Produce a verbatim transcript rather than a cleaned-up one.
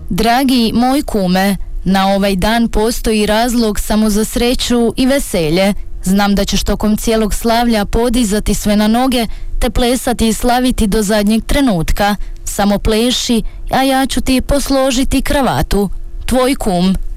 Dragi moj kume, na ovaj dan postoji razlog samo za sreću i veselje. Znam da ćeš tokom cijelog slavlja podizati sve na noge, te plesati i slaviti do zadnjeg trenutka. Samo pleši, a ja ću ti posložiti kravatu. Tvoj kum.